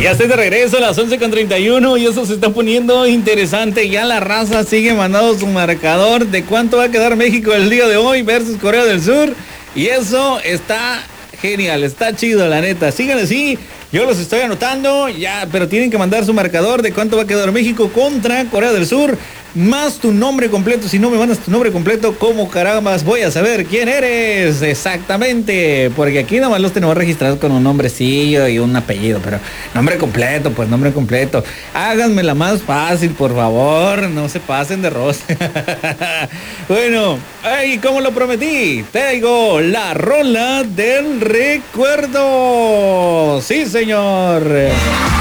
Ya estoy de regreso a las 11:31 y eso se está poniendo interesante. Ya la raza sigue mandando su marcador de cuánto va a quedar México el día de hoy versus Corea del Sur. Y eso está genial, está chido, la neta. Sigan así, yo los estoy anotando, ya, pero tienen que mandar su marcador de cuánto va a quedar México contra Corea del Sur, más tu nombre completo. Si no me mandas tu nombre completo, ¿cómo carambas voy a saber quién eres? Exactamente, porque aquí nada más los tenemos registrados con un nombrecillo y un apellido, pero nombre completo, pues nombre completo. Háganmela más fácil, por favor, no se pasen de rosca. Bueno, y como lo prometí, traigo la rola del recuerdo. Sí, señor.